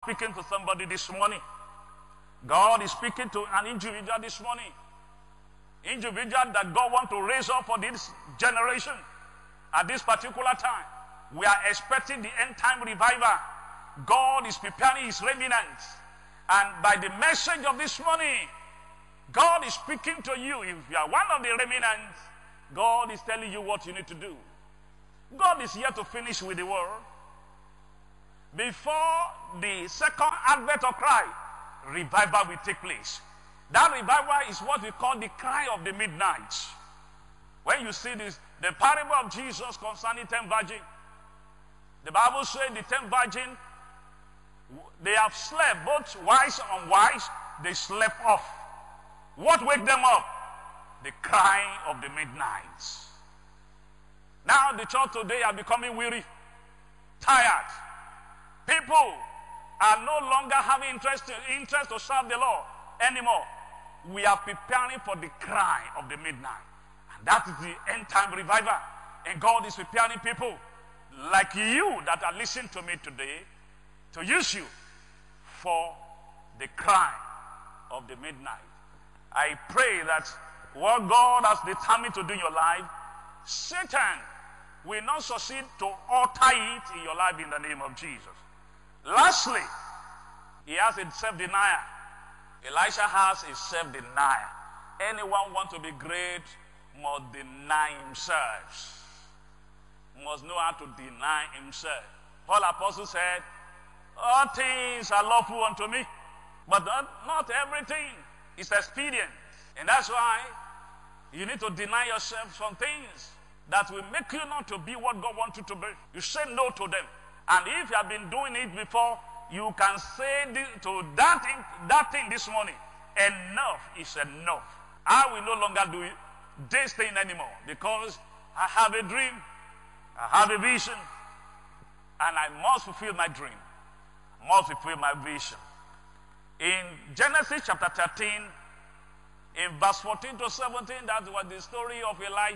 speaking to somebody this morning. God is speaking to an individual this morning. Individual that God wants to raise up for this generation at this particular time. We are expecting the end time revival. God is preparing his remnants. And by the message of this morning, God is speaking to you. If you are one of the remnants, God is telling you what you need to do. God is here to finish with the world. Before the second advent of Christ, revival will take place. That revival is what we call the cry of the midnight. When you see this, the parable of Jesus concerning 10 virgins, the Bible says the 10 virgins, they have slept, both wise and unwise, they slept off. What wake them up? The crying of the midnight. Now the church today are becoming weary, tired. People are no longer having interest to serve the Lord anymore. We are preparing for the cry of the midnight. And that is the end time revival. And God is preparing people like you that are listening to me today to use you for the cry of the midnight. I pray that what God has determined to do in your life, Satan will not succeed to alter it in your life in the name of Jesus. Lastly, he has a self-denial. Elisha has a self-denial. Anyone want to be great must deny himself. Must know how to deny himself. Paul Apostle said, all things are lawful unto me, but not everything is expedient. And that's why you need to deny yourself some things that will make you not to be what God wants you to be. You say no to them. And if you have been doing it before, you can say to that thing this morning, enough is enough. I will no longer do this thing anymore because I have a dream, I have a vision, and I must fulfill my dream. I must fulfill my vision. In Genesis chapter 13, in verse 14 to 17, that was the story of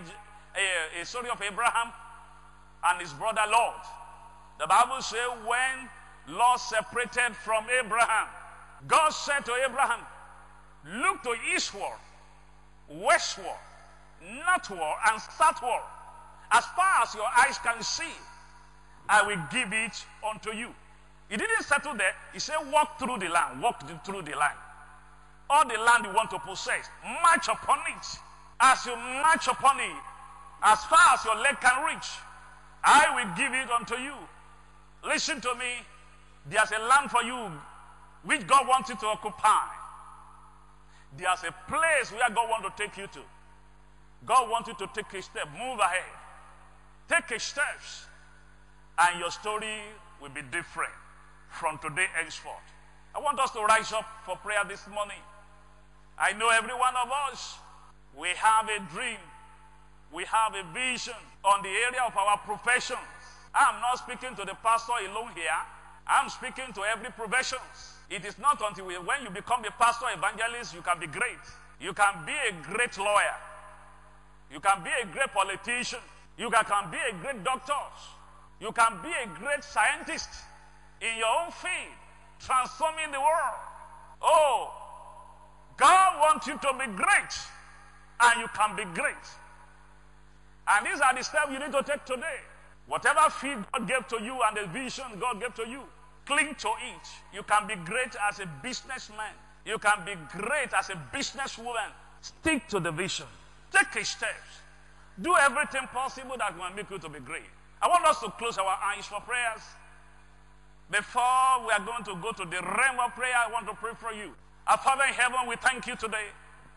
a story of Abraham and his brother Lot. The Bible says when Lot separated from Abraham, God said to Abraham, look to eastward, westward, northward, and southward. As far as your eyes can see, I will give it unto you. He didn't settle there. He said, walk through the land, through the land. All the land you want to possess, march upon it. As you march upon it, as far as your leg can reach, I will give it unto you. Listen to me. There's a land for you which God wants you to occupy. There's a place where God wants to take you to. God wants you to take a step, move ahead. Take a step, and your story will be different from today henceforth. I want us to rise up for prayer this morning. I know every one of us, we have a dream. We have a vision on the area of our professions. I'm not speaking to the pastor alone here. I'm speaking to every profession. It is not until when you become a pastor, evangelist, you can be great. You can be a great lawyer. You can be a great politician. You can be a great doctor. You can be a great scientist in your own field, transforming the world. Oh, God wants you to be great, and you can be great. And these are the steps you need to take today. Whatever field God gave to you and the vision God gave to you, cling to it. You can be great as a businessman. You can be great as a businesswoman. Stick to the vision. Take a step. Do everything possible that will make you to be great. I want us to close our eyes for prayers. Before we are going to go to the realm of prayer, I want to pray for you. Our Father in heaven, we thank you today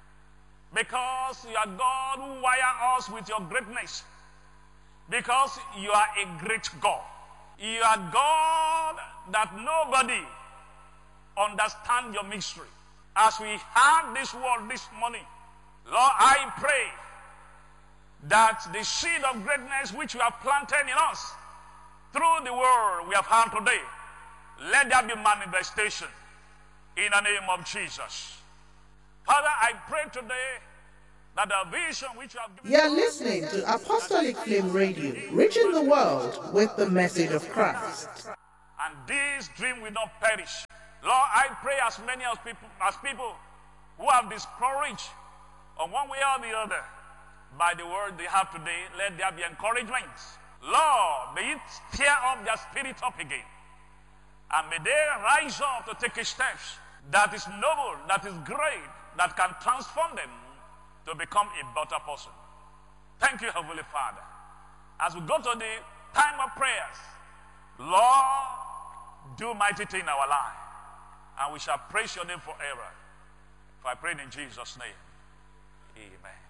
because you are God who wire us with your greatness. Because you are a great God. You are God that nobody understands your mystery. As we have this word this morning, Lord, I pray that the seed of greatness which you have planted in us through the word we have heard today, let there be manifestation in the name of Jesus. Father, I pray today that the vision which you have given. You're listening to Apostolic Flame Radio, reaching the world with the message of Christ. And this dream will not perish. Lord, I pray as many as people who have discouraged on one way or the other by the word they have today, let there be encouragement. Lord, may it stir up their spirit up again. And may they rise up to take a steps that is noble, that is great, that can transform them to become a better person. Thank you, Heavenly Father. As we go to the time of prayers, Lord, do mighty thing in our life. And we shall praise your name forever. For I pray in Jesus' name. Amen.